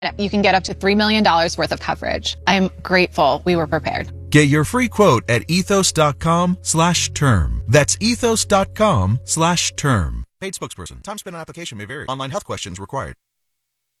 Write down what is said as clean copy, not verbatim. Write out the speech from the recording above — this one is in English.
You can get up to $3 million worth of coverage. I am grateful we were prepared. Get your free quote at ethos.com/term. That's ethos.com/term. Paid spokesperson. Time spent on application may vary. Online health questions required.